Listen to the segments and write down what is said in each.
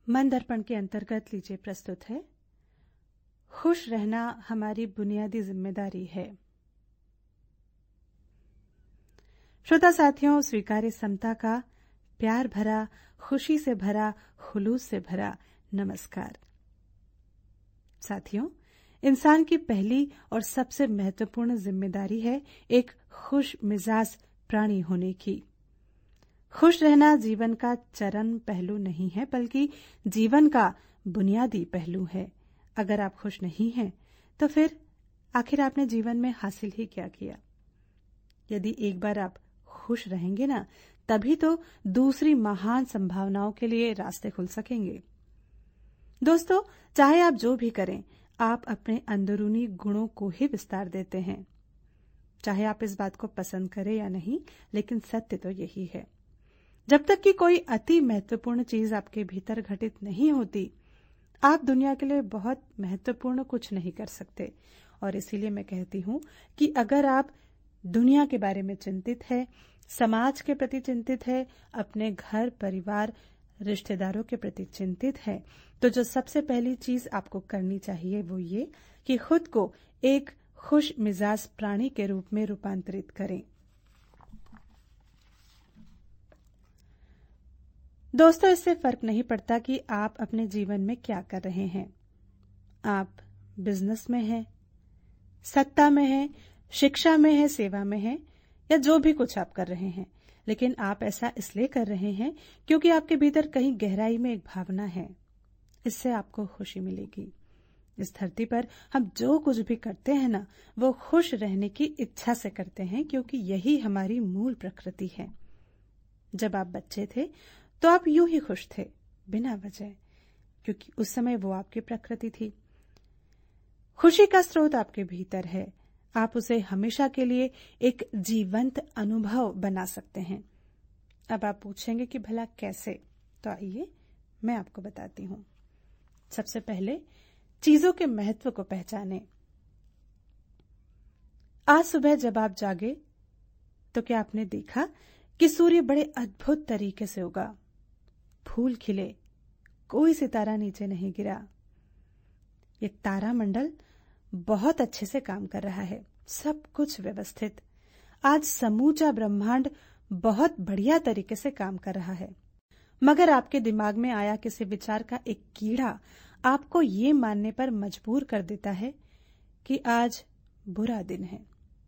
मन दर्पण के अंतर्गत लीजिए प्रस्तुत है खुश रहना हमारी बुनियादी जिम्मेदारी है। श्रोता साथियों, स्वीकार्य समता का प्यार भरा, खुशी से भरा, खुलूस से भरा नमस्कार। साथियों, इंसान की पहली और सबसे महत्वपूर्ण जिम्मेदारी है एक खुश मिजाज प्राणी होने की। खुश रहना जीवन का चरम पहलू नहीं है, बल्कि जीवन का बुनियादी पहलू है। अगर आप खुश नहीं हैं, तो फिर आखिर आपने जीवन में हासिल ही क्या किया? यदि एक बार आप खुश रहेंगे ना, तभी तो दूसरी महान संभावनाओं के लिए रास्ते खुल सकेंगे। दोस्तों, चाहे आप जो भी करें, आप अपने अंदरूनी गुणों को ही विस्तार देते हैं। चाहे आप इस बात को पसंद करें या नहीं, लेकिन सत्य तो यही है। जब तक कि कोई अति महत्वपूर्ण चीज आपके भीतर घटित नहीं होती, आप दुनिया के लिए बहुत महत्वपूर्ण कुछ नहीं कर सकते। और इसीलिए मैं कहती हूं कि अगर आप दुनिया के बारे में चिंतित है, समाज के प्रति चिंतित है, अपने घर परिवार रिश्तेदारों के प्रति चिंतित है, तो जो सबसे पहली चीज आपको करनी चाहिए वो ये कि खुद को एक खुश मिजाज प्राणी के रूप में रूपांतरित करें। दोस्तों, इससे फर्क नहीं पड़ता कि आप अपने जीवन में क्या कर रहे हैं। आप बिजनेस में हैं, सत्ता में हैं, शिक्षा में हैं, सेवा में हैं, या जो भी कुछ आप कर रहे हैं, लेकिन आप ऐसा इसलिए कर रहे हैं क्योंकि आपके भीतर कहीं गहराई में एक भावना है। इससे आपको खुशी मिलेगी। इस धरती पर हम जो कुछ भी करते हैं ना, वो खुश रहने की इच्छा से करते हैं, क्योंकि यही हमारी मूल प्रकृति है। जब आप बच्चे थे तो आप यूं ही खुश थे, बिना वजह, क्योंकि उस समय वो आपकी प्रकृति थी। खुशी का स्रोत आपके भीतर है। आप उसे हमेशा के लिए एक जीवंत अनुभव बना सकते हैं। अब आप पूछेंगे कि भला कैसे? तो आइए मैं आपको बताती हूं। सबसे पहले चीजों के महत्व को पहचानें। आज सुबह जब आप जागे तो क्या आपने देखा कि सूर्य बड़े अद्भुत तरीके से उगा, फूल खिले, कोई सितारा नीचे नहीं गिरा। ये तारामंडल बहुत अच्छे से काम कर रहा है, सब कुछ व्यवस्थित। आज समूचा ब्रह्मांड बहुत बढ़िया तरीके से काम कर रहा है। मगर आपके दिमाग में आया किसी विचार का एक कीड़ा आपको ये मानने पर मजबूर कर देता है कि आज बुरा दिन है।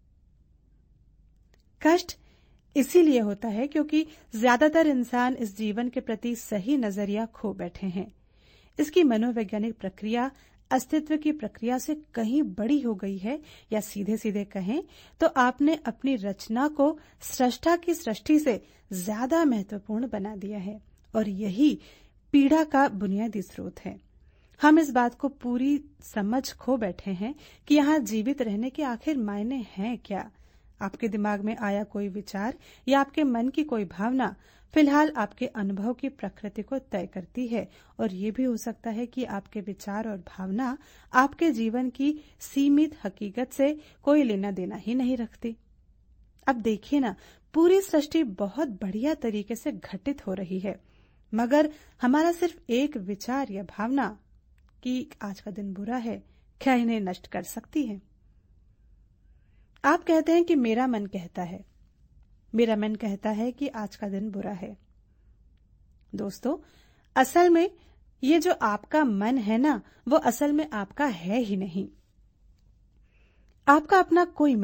कष्ट इसीलिए होता है क्योंकि ज्यादातर इंसान इस जीवन के प्रति सही नजरिया खो बैठे हैं। इसकी मनोवैज्ञानिक प्रक्रिया अस्तित्व की प्रक्रिया से कहीं बड़ी हो गई है, या सीधे सीधे कहें तो आपने अपनी रचना को सृष्टा की सृष्टि से ज्यादा महत्वपूर्ण बना दिया है, और यही पीड़ा का बुनियादी स्रोत है। हम इस बात को पूरी समझ खो बैठे हैं कि यहाँ जीवित रहने के आखिर मायने हैं क्या। आपके दिमाग में आया कोई विचार या आपके मन की कोई भावना फिलहाल आपके अनुभव की प्रकृति को तय करती है, और ये भी हो सकता है कि आपके विचार और भावना आपके जीवन की सीमित हकीकत से कोई लेना देना ही नहीं रखती। अब देखिए ना, पूरी सृष्टि बहुत बढ़िया तरीके से घटित हो रही है, मगर हमारा सिर्फ एक विचार या भावना कि आज का दिन बुरा है, क्या इन्हें नष्ट कर सकती है? आप कहते हैं कि मेरा मन कहता है कि आज का दिन बुरा है। दोस्तों, असल में ये जो आपका मन है ना, वो असल में आपका है ही नहीं। आपका अपना कोई